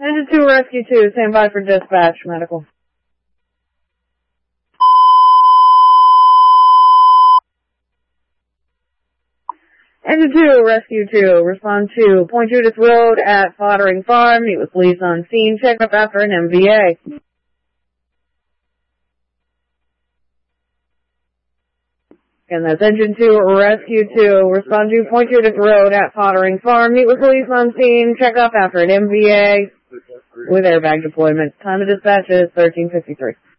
Engine 2, Rescue 2, stand by for dispatch, medical. Engine 2, Rescue 2, respond to Point Judith Road at Foddering Farm. Meet with police on scene. Check up after an MVA. And that's Engine 2, Rescue 2, respond to Point Judith Road at Foddering Farm. Meet with police on scene. Check up after an MVA with airbag deployment. Time of dispatch is 13:53.